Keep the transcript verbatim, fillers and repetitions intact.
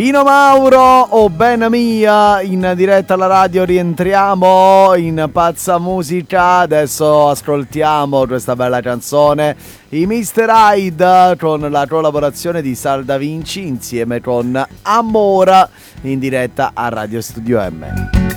Pino Mauro o Bene Mia in diretta alla radio, rientriamo in Pazza Musica. Adesso ascoltiamo questa bella canzone, i mister Hyde, con la collaborazione di Sal Da Vinci insieme con Amora in diretta a Radio Studio M.